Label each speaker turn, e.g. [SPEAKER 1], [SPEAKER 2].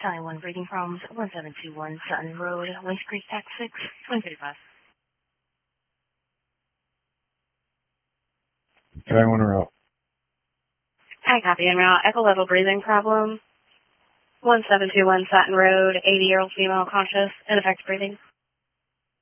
[SPEAKER 1] Battalion 1 breathing problems, 1721 Sutton Road, Wings Creek, Act 6, 2035.
[SPEAKER 2] Battalion 1 route.
[SPEAKER 3] Hi, copy en route. Echo level breathing problem. 1721 Sutton Road, 80-year-old female conscious, ineffective breathing.